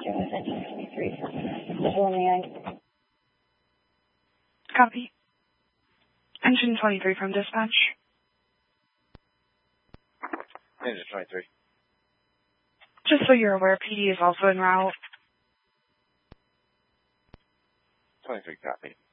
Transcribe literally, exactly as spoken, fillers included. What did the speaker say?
engine twenty-three. Visual man. Copy. Engine twenty-three from dispatch. Engine twenty-three. Just so you're aware, P D is also en route. twenty-three, copy.